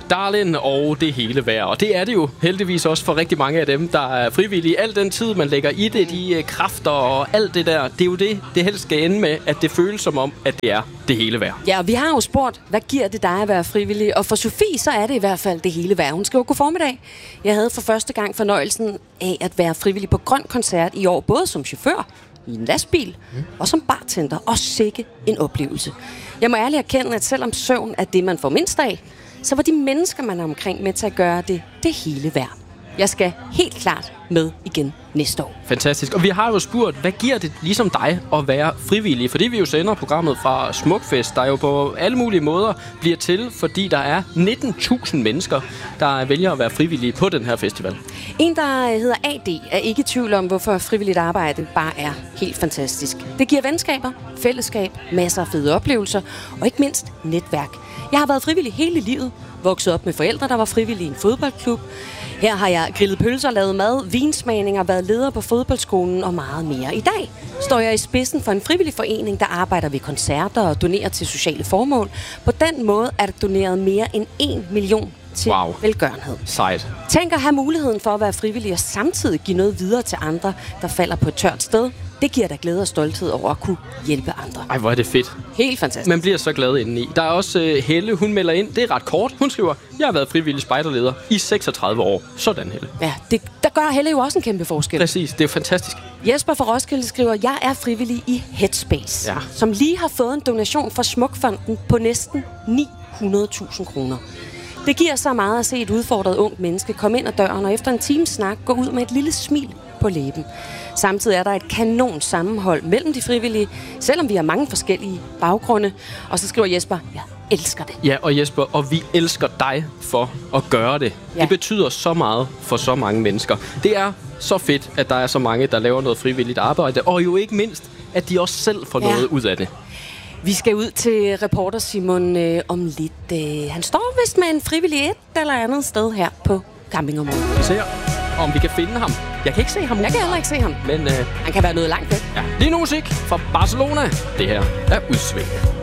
Darlin og det hele værd. Og det er det jo heldigvis også for rigtig mange af dem, der er frivillige. Al den tid, man lægger i det, de kræfter og alt det der, det er jo det helst skal ende med, at det føles som om, at det er det hele værd. Ja, og vi har jo spurgt, hvad giver det dig at være frivillig? Og for Sofie, så er det i hvert fald det hele værd. Hun skriver, god formiddag. Jeg havde for første gang fornøjelsen af at være frivillig på Grøn Koncert i år, både som chauffør i en lastbil og som bartender, og sikke en oplevelse. Jeg må ærligt erkende, at selvom søvn er det, man får mindst af, så var de mennesker, man er omkring, med til at gøre det hele værd. Jeg skal helt klart med igen næste år. Fantastisk. Og vi har jo spurgt, hvad giver det ligesom dig at være frivillig? Fordi vi jo sender programmet fra Smukfest, der jo på alle mulige måder bliver til, fordi der er 19.000 mennesker, der vælger at være frivillige på den her festival. En, der hedder AD, er ikke i tvivl om, hvorfor frivilligt arbejde bare er helt fantastisk. Det giver venskaber, fællesskab, masser af fede oplevelser og ikke mindst netværk. Jeg har været frivillig hele livet, vokset op med forældre, der var frivillige i en fodboldklub. Her har jeg grillet pølser, lavet mad, vinsmagninger, været leder på fodboldskolen og meget mere. I dag står jeg i spidsen for en frivillig forening, der arbejder ved koncerter og donerer til sociale formål. På den måde er der doneret mere end 1 million til velgørenhed. Sejt. Tænk at have muligheden for at være frivillig og samtidig give noget videre til andre, der falder på et tørt sted. Det giver dig glæde og stolthed over at kunne hjælpe andre. Ej, hvor er det fedt. Helt fantastisk. Man bliver så glad indeni. Der er også Helle, hun melder ind. Det er ret kort. Hun skriver, jeg har været frivillig spejderleder i 36 år. Sådan, Helle. Ja, der gør Helle jo også en kæmpe forskel. Præcis, det er jo fantastisk. Jesper fra Roskilde skriver, jeg er frivillig i Headspace, som lige har fået en donation fra Smukfonden på næsten 900.000 kroner. Det giver så meget at se et udfordret ungt menneske komme ind ad døren og efter en times snak gå ud med et lille smil på læben. Samtidig er der et kanon sammenhold mellem de frivillige, selvom vi har mange forskellige baggrunde. Og så skriver Jesper, jeg elsker det. Ja, og Jesper, og vi elsker dig for at gøre det. Ja. Det betyder så meget for så mange mennesker. Det er så fedt, at der er så mange, der laver noget frivilligt arbejde. Og jo ikke mindst, at de også selv får noget ud af det. Vi skal ud til reporter Simon om lidt. Han står vist med en frivillig et eller andet sted her på campingområdet. Vi ser, om vi kan finde ham. Jeg kan ikke se ham. Jeg kan heller ikke se ham. Men han kan være noget langt væk. Ja. Lige nu musik fra Barcelona. Det her er Udsving.